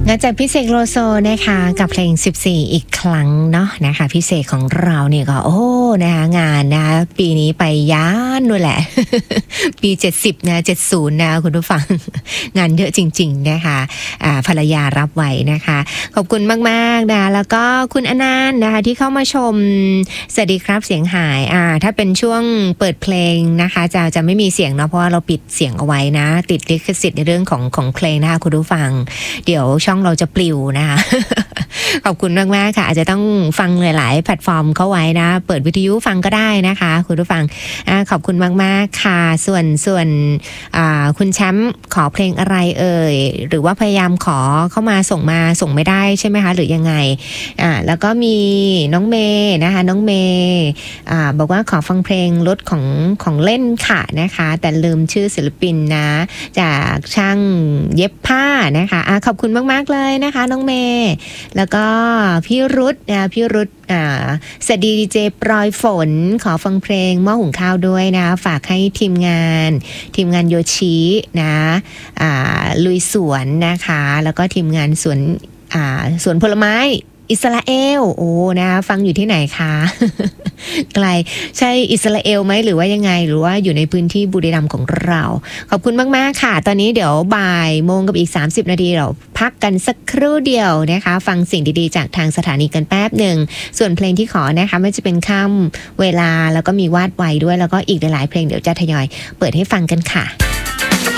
งานจากพี่เสกโลโซนะคะกับเพลง14อีกครั้งเนาะนะคะพี่เสกของเราเนี่ยก็นะคะงานนะปีนี้ไปย้านด้วยแหละ ปี70นะ70นะคุณผู้ฟัง งานเยอะจริงๆนะคะภรรยารับไว้นะคะขอบคุณมากๆนะแล้วก็คุณอนันต์นะคะที่เข้ามาชมสวัสดีครับเสียงหายถ้าเป็นช่วงเปิดเพลงนะคะจะไม่มีเสียงเนาะเพราะว่าเราปิดเสียงเอาไว้นะติดลิขสิทธิ์ในเรื่องของเพลงนะคะคุณผู้ฟังเดี๋ยวช่องเราจะปลิวนะคะ ขอบคุณมากๆค่ะอาจจะต้องฟังหลายๆแพลตฟอร์มเข้าไว้นะเปิดวิทยุฟังก็ได้นะคะคุณผู้ฟังขอบคุณมากๆค่ะส่วนคุณแชมป์ขอเพลงอะไรเอ่ยหรือว่าพยายามขอเข้ามาส่งไม่ได้ใช่ไหมคะหรือยังไงแล้วก็มีน้องเมย์นะคะน้องเมย์บอกว่าขอฟังเพลงรถของเล่นค่ะนะคะแต่ลืมชื่อศิลปินนะจากช่างเย็บผ้านะคะขอบคุณมากๆเลยนะคะน้องเมย์แล้วก็พี่รุธสวัสดีดีเจปลอยฝนขอฟังเพลงหม้อหุงข้าวด้วยนะฝากให้ทีมงานโยชินะลุยสวนนะคะแล้วก็ทีมงานสวนผลไม้อิสราเอลนะฟังอยู่ที่ไหนคะ ไกลใช่อิสราเอลไหมหรือว่ายังไงหรือว่าอยู่ในพื้นที่บุรีรัมย์ของเราขอบคุณมากๆค่ะตอนนี้เดี๋ยวบ่ายโมงกับอีก30นาทีเราพักกันสักครู่เดียวนะคะฟังสิ่งดีๆจากทางสถานีกันแป๊บหนึ่งส่วนเพลงที่ขอนะคะไม่จะเป็นค่ำเวลาแล้วก็มีวาดไว้ด้วยแล้วก็อีกหลายๆเพลงเดี๋ยวจะทยอยเปิดให้ฟังกันค่ะ